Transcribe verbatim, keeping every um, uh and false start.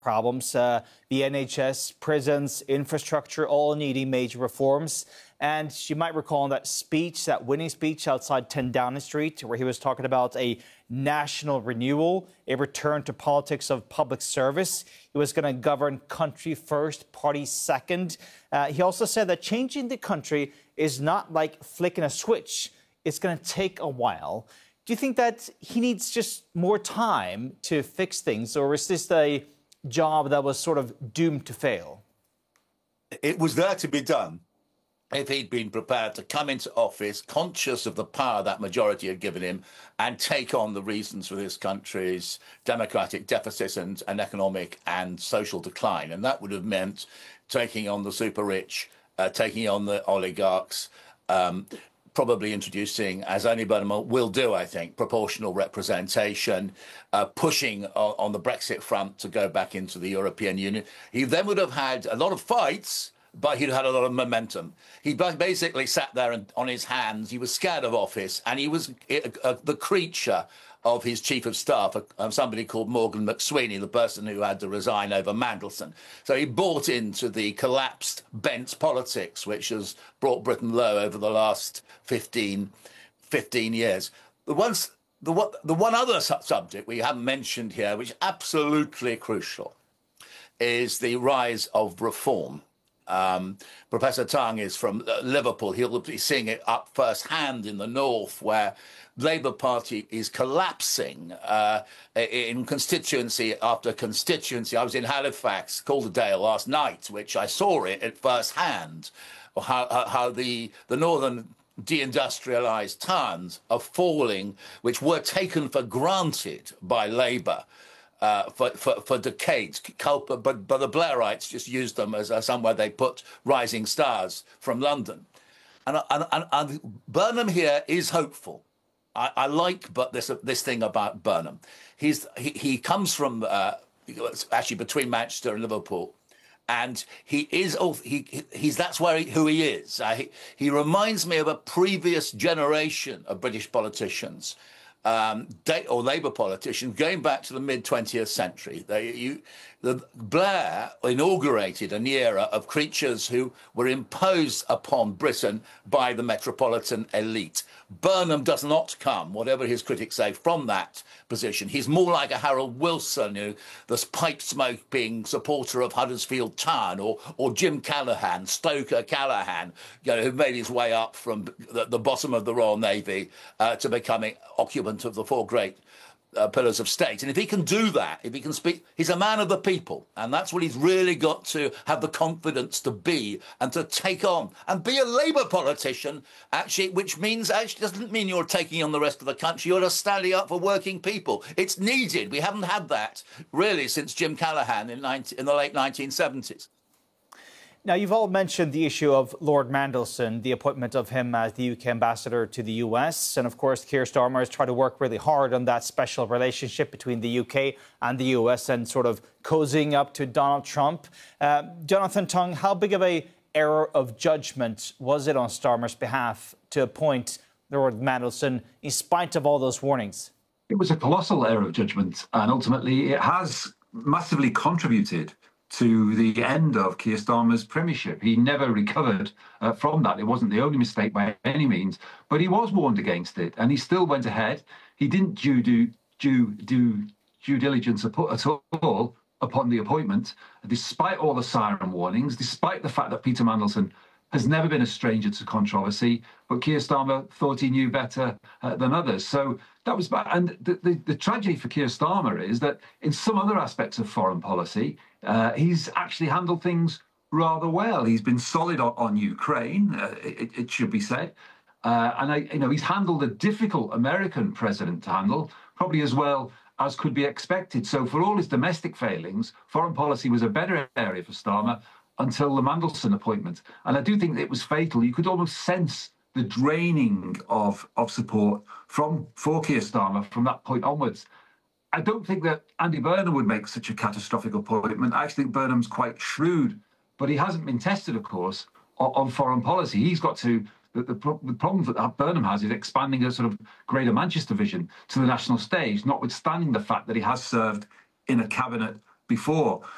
problems. Uh, the N H S, prisons, infrastructure, all needing major reforms. And you might recall that speech, that winning speech outside ten Downing Street, where he was talking about a national renewal, a return to politics of public service. He was going to govern country first, party second. Uh, he also said that changing the country is not like flicking a switch. It's going to take a while. Do you think that he needs just more time to fix things, or is this a job that was sort of doomed to fail? It was there to be done if he'd been prepared to come into office conscious of the power that majority had given him and take on the reasons for this country's democratic deficit and, and economic and social decline. And that would have meant taking on the super rich, uh, taking on the oligarchs, um, probably introducing, as only Burnham will do, I think, proportional representation, uh, pushing on, on the Brexit front to go back into the European Union. He then would have had a lot of fights, but he'd had a lot of momentum. He basically sat there and, on his hands. He was scared of office, and he was uh, uh, the creature of his chief of staff, uh, somebody called Morgan McSweeney, the person who had to resign over Mandelson. So he bought into the collapsed bent politics, which has brought Britain low over the last fifteen, fifteen years. The, ones, the, one, the one other su- subject we haven't mentioned here, which is absolutely crucial, is the rise of reform. Um, Professor Tongue is from uh, Liverpool. He'll be seeing it up firsthand in the north, where Labour Party is collapsing uh, in constituency after constituency. I was in Halifax, Calderdale last night, which I saw it at first hand, how, how, how the, the northern deindustrialised towns are falling, which were taken for granted by Labour. Uh, for, for, for decades, but, but the Blairites just used them as uh, somewhere they put rising stars from London. And, and, and, and Burnham here is hopeful. I, I like but this this thing about Burnham. He's he, he comes from uh, actually between Manchester and Liverpool, and he is he he's that's where he, who he is. Uh, he, he reminds me of a previous generation of British politicians. Um, or Labour politicians going back to the mid twentieth century. They, you, the, Blair inaugurated an era of creatures who were imposed upon Britain by the metropolitan elite. Burnham does not come, whatever his critics say, from that position. He's more like a Harold Wilson, you know, the pipe-smoking supporter of Huddersfield Town, or or Jim Callaghan, Stoker Callaghan, you know, who made his way up from the, the bottom of the Royal Navy uh, to becoming occupant of the four great uh, pillars of state. And if he can do that, if he can speak, he's a man of the people. And that's what he's really got to have the confidence to be and to take on and be a Labour politician, actually, which means actually doesn't mean you're taking on the rest of the country. You're just standing up for working people. It's needed. We haven't had that really since Jim Callaghan in, nineteen, in the late nineteen seventies. Now, you've all mentioned the issue of Lord Mandelson, the appointment of him as the U K ambassador to the U S. And of course, Keir Starmer has tried to work really hard on that special relationship between the U K and the U S and sort of cozying up to Donald Trump. Uh, Jonathan Tongue, how big of a error of judgment was it on Starmer's behalf to appoint Lord Mandelson in spite of all those warnings? It was a colossal error of judgment, and ultimately it has massively contributed to the end of Keir Starmer's premiership. He never recovered uh, from that. It wasn't the only mistake by any means, but he was warned against it, and he still went ahead. He didn't due, do, due, do due diligence at all upon the appointment, despite all the siren warnings, despite the fact that Peter Mandelson has never been a stranger to controversy, but Keir Starmer thought he knew better uh, than others. So that was bad. And the, the, the tragedy for Keir Starmer is that in some other aspects of foreign policy, uh, he's actually handled things rather well. He's been solid on, on Ukraine, uh, it, it should be said. Uh, and I, you know, he's handled a difficult American president to handle, probably as well as could be expected. So for all his domestic failings, foreign policy was a better area for Starmer until the Mandelson appointment. And I do think that it was fatal. You could almost sense the draining of, of support from for Keir Starmer from that point onwards. I don't think that Andy Burnham would make such a catastrophic appointment. I actually think Burnham's quite shrewd, but he hasn't been tested, of course, on, on foreign policy. He's got to, the, the, the problem that Burnham has is expanding a sort of Greater Manchester vision to the national stage, notwithstanding the fact that he has served in a cabinet before.